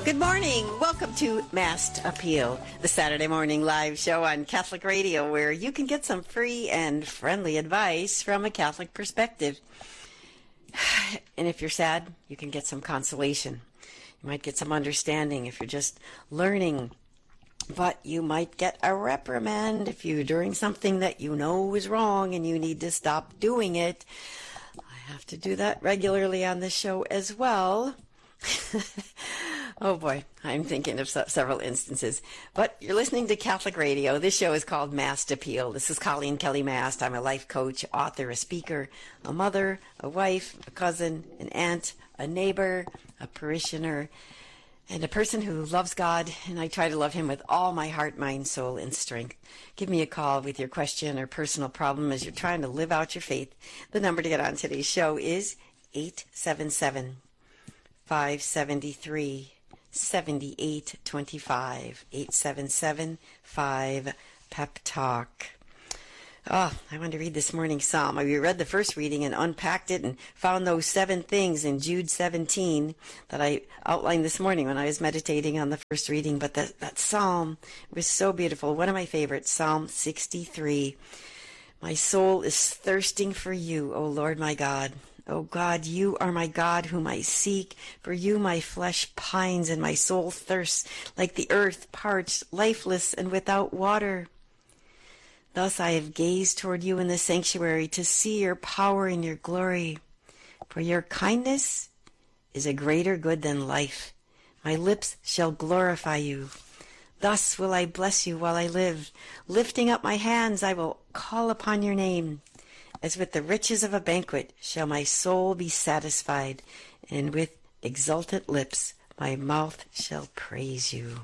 Good morning. Welcome to Mass Appeal, the Saturday morning live show on Catholic Radio where you can get some free and friendly advice from a Catholic perspective. And if you're sad, you can get some consolation. You might get some understanding if you're just learning. But you might get a reprimand if you're doing something that you know is wrong and you need to stop doing it. I have to do that regularly on this show as well. Oh boy, I'm thinking of several instances. But you're listening to Catholic Radio. This show is called Mass Appeal. This is Colleen Kelly Mast. I'm a life coach, author, a speaker, a mother, a wife, a cousin, an aunt, a neighbor, a parishioner, and a person who loves God, and I try to love Him with all my heart, mind, soul, and strength. Give me a call with your question or personal problem as you're trying to live out your faith. The number to get on today's show is 877-573 7825 877-5 Pep Talk. Oh, I wanted to read this morning's psalm. We read the first reading and unpacked it and found those 7 things in Jude 17 that I outlined this morning when I was meditating on the first reading. But that psalm was so beautiful. One of my favorites, Psalm 63. My soul is thirsting for you, O Lord my God. O God, you are my God whom I seek. For you my flesh pines and my soul thirsts like the earth, parched, lifeless, and without water. Thus I have gazed toward you in the sanctuary to see your power and your glory. For your kindness is a greater good than life. My lips shall glorify you. Thus will I bless you while I live. Lifting up my hands, I will call upon your name. As with the riches of a banquet shall my soul be satisfied, and with exultant lips my mouth shall praise you.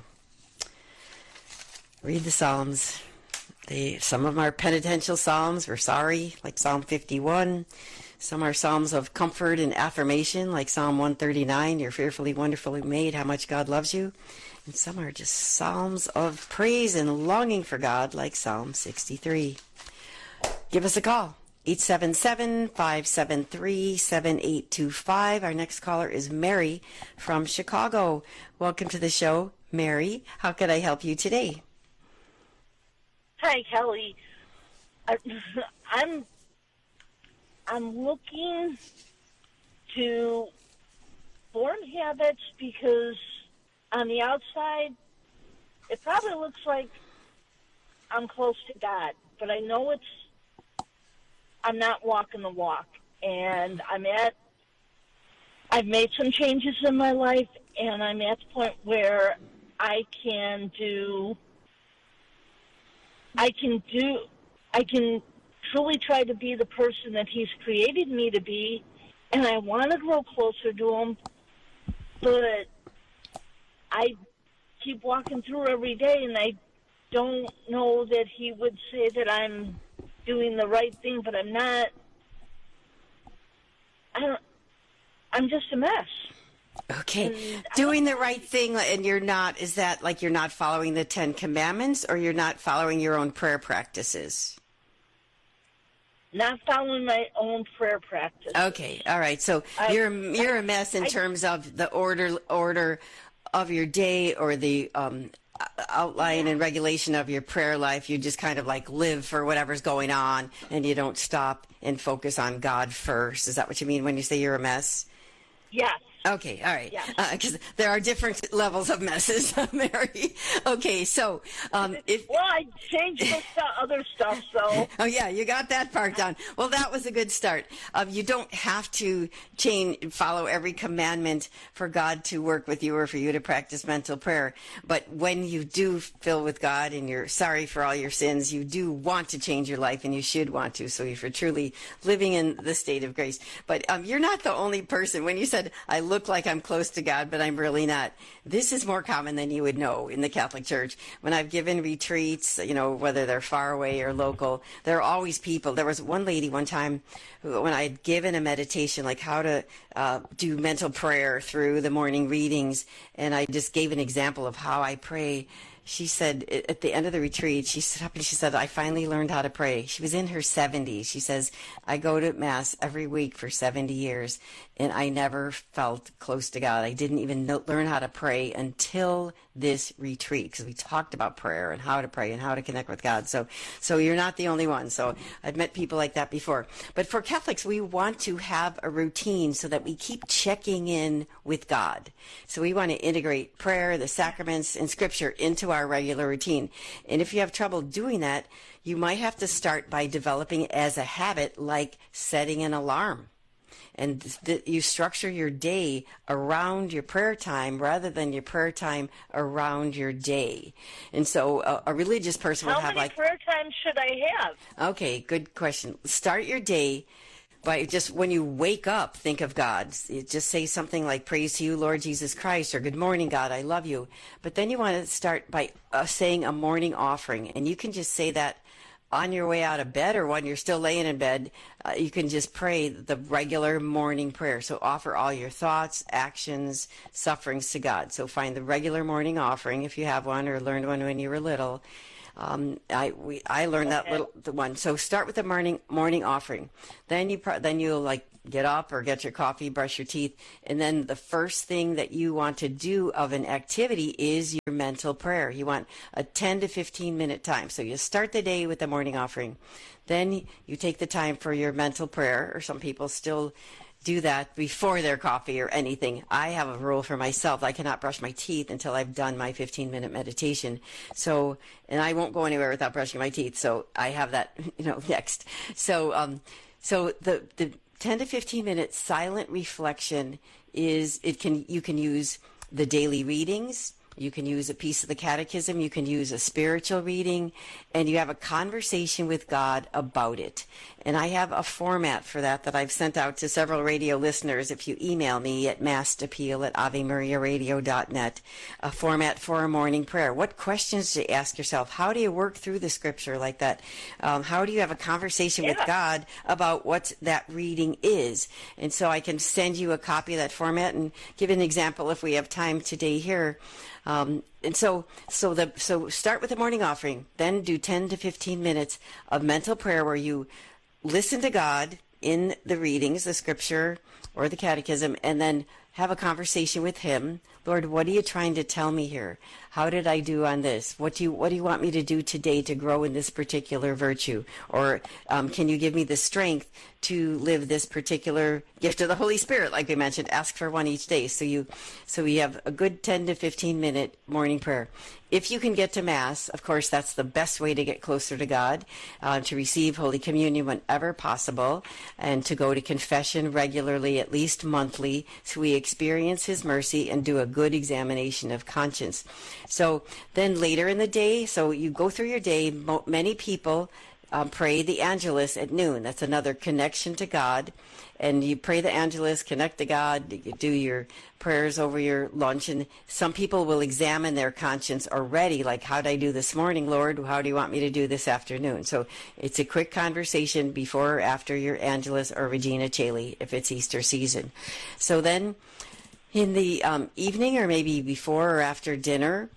Read the Psalms. Some of them are penitential Psalms. We're sorry, like Psalm 51. Some are Psalms of comfort and affirmation, like Psalm 139. You're fearfully, wonderfully made, how much God loves you. And some are just Psalms of praise and longing for God, like Psalm 63. Give us a call. 877-573-7825. Our next caller is Mary from Chicago. Welcome to the show, Mary. How can I help you today? Hi, Kelly. I'm looking to form habits because on the outside, it probably looks like I'm close to God, but I know I'm not walking the walk, and I've made some changes in my life, and I'm at the point where I can truly try to be the person that He's created me to be, and I want to grow closer to Him, but I keep walking through every day, and I don't know that He would say that I'm doing the right thing, but I'm not. I'm just a mess. Okay. Doing the right thing, and you're not, is that like you're not following the 10 Commandments, or you're not following your own prayer practices? Not following my own prayer practice. Okay. All right. So you're a mess in terms of the order of your day, or the outline and regulation of your prayer life. You just kind of like live for whatever's going on, and you don't stop and focus on God first. Is that what you mean when you say you're a mess? Yes. Okay, all right. Yes. Because there are different levels of messes, Mary. Okay, so I changed the other stuff, so. Oh yeah, you got that part down. Well, that was a good start. You don't have to follow every commandment for God to work with you or for you to practice mental prayer. But when you do fill with God and you're sorry for all your sins, you do want to change your life, and you should want to. So if you're truly living in the state of grace, but you're not the only person. When you said I look like I'm close to God, but I'm really not. This is more common than you would know in the Catholic Church. When I've given retreats, whether they're far away or local, there are always people. There was one lady one time who, when I had given a meditation, like how to do mental prayer through the morning readings, and I just gave an example of how I pray, she said at the end of the retreat, she stood up and she said, I finally learned how to pray. She was in her 70s. She says, I go to Mass every week for 70 years, and I never felt close to God. I didn't even learn how to pray until this retreat, because we talked about prayer and how to pray and how to connect with God. So you're not the only one. So I've met people like that before. But for Catholics, we want to have a routine so that we keep checking in with God. So we want to integrate prayer, the sacraments, and Scripture into our regular routine. And if you have trouble doing that, you might have to start by developing it as a habit, like setting an alarm. And you structure your day around your prayer time rather than your prayer time around your day. And so a religious person will have How many prayer times should I have? Okay, good question. Start your day by just when you wake up, think of God. Just say something like, praise to you, Lord Jesus Christ, or good morning, God, I love you. But then you want to start by saying a morning offering. And you can just say that on your way out of bed, or when you're still laying in bed. You can just pray the regular morning prayer. So offer all your thoughts, actions, sufferings to God. So find the regular morning offering if you have one or learned one when you were little. I learned that the one. So start with the morning offering. Then you'll like get up or get your coffee, brush your teeth, and then the first thing that you want to do of an activity is your mental prayer. You want a 10 to 15 minute time. So you start the day with the morning offering. Then you take the time for your mental prayer, or some people still do that before their coffee or anything. I have a rule for myself. I cannot brush my teeth until I've done my 15-minute meditation. So, and I won't go anywhere without brushing my teeth. So I have that, next. So the 10 to 15 minute silent reflection you can use the daily readings. You can use a piece of the catechism. You can use a spiritual reading, and you have a conversation with God about it. And I have a format for that I've sent out to several radio listeners. If you email me at massappeal@avemariaradio.net, a format for a morning prayer. What questions do you ask yourself? How do you work through the Scripture like that? How do you have a conversation with God about what that reading is? And so I can send you a copy of that format and give an example if we have time today here. And so start with the morning offering, then do 10 to 15 minutes of mental prayer where you listen to God in the readings, the Scripture or the catechism, and then have a conversation with Him. Lord, what are you trying to tell me here? How did I do on this? What do you want me to do today to grow in this particular virtue? Or can you give me the strength to live this particular gift of the Holy Spirit, like we mentioned? Ask for one each day. So you have a good 10 to 15 minute morning prayer. If you can get to Mass, of course, that's the best way to get closer to God, to receive Holy Communion whenever possible, and to go to confession regularly, at least monthly, so we experience His mercy and do a good examination of conscience. So then later in the day, so you go through your day, many people pray the Angelus at noon. That's another connection to God. And you pray the Angelus, connect to God, you do your prayers over your lunch. And some people will examine their conscience already, like, how did I do this morning, Lord? How do you want me to do this afternoon? So it's a quick conversation before or after your Angelus or Regina Caeli, if it's Easter season. So then in the evening, or maybe before or after dinner,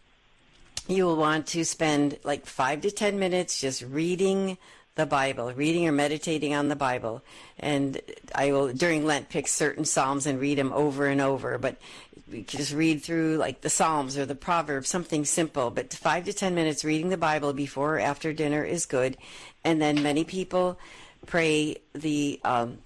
you will want to spend like 5 to 10 minutes just reading the Bible, reading or meditating on the Bible. And I will, during Lent, pick certain Psalms and read them over and over. But we just read through like the Psalms or the Proverbs, something simple. But 5 to 10 minutes reading the Bible before or after dinner is good. And then many people pray the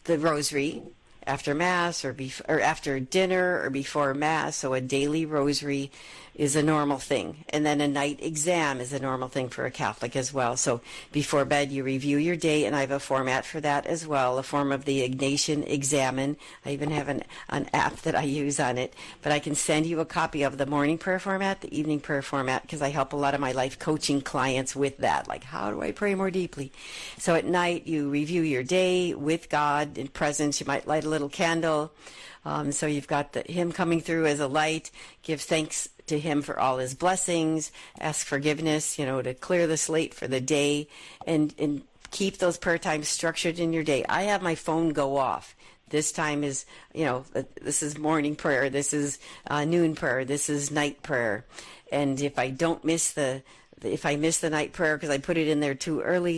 Rosary after Mass or after dinner or before Mass. So a daily Rosary is a normal thing. And then a night exam is a normal thing for a Catholic as well. So before bed, you review your day, and I have a format for that as well, a form of the Ignatian Examen. I even have an app that I use on it. But I can send you a copy of the morning prayer format, the evening prayer format, because I help a lot of my life coaching clients with that. Like, how do I pray more deeply? So at night, you review your day with God in presence. You might light a little candle. So you've got Him coming through as a light. Give thanks to Him for all His blessings. Ask forgiveness, to clear the slate for the day, and keep those prayer times structured in your day. I have my phone go off. This time is, this is morning prayer. This is noon prayer. This is night prayer. And if I don't miss if I miss the night prayer because I put it in there too early,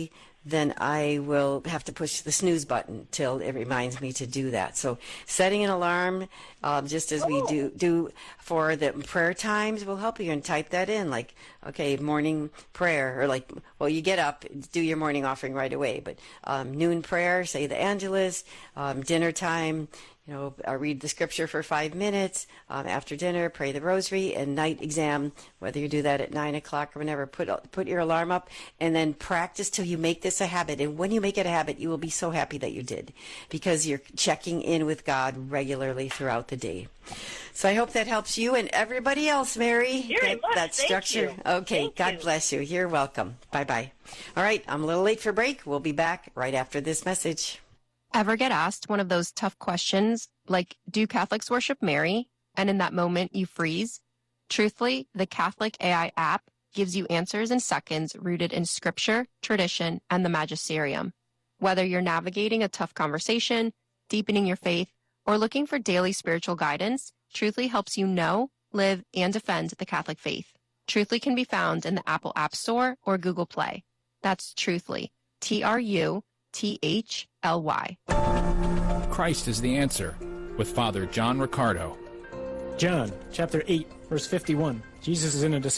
then I will have to push the snooze button till it reminds me to do that. So setting an alarm, just as we do for the prayer times, will help you, and type that in, like, okay, morning prayer, or like, well, you get up, do your morning offering right away, but noon prayer, say the Angelus, dinner time, read the scripture for 5 minutes. After dinner, pray the rosary, and night exam, whether you do that at 9 o'clock or whenever, put your alarm up, and then practice till you make this a habit. And when you make it a habit, you will be so happy that you did, because you're checking in with God regularly throughout the day. So I hope that helps you and everybody else, Mary. Very much. That structure. Thank you. Okay, Thank God you. bless you. You're welcome. Bye-bye. All right, I'm a little late for break. We'll be back right after this message. Ever get asked one of those tough questions like, do Catholics worship Mary? And in that moment you freeze? Truthfully, the Catholic AI app gives you answers in seconds rooted in scripture, tradition, and the magisterium. Whether you're navigating a tough conversation, deepening your faith, or looking for daily spiritual guidance, Truthfully helps you know, live, and defend the Catholic faith. Truthfully can be found in the Apple App Store or Google Play. That's Truthfully, TRUTHLY. Christ is the answer, with Father John Riccardo. John, chapter 8, verse 51. Jesus is in a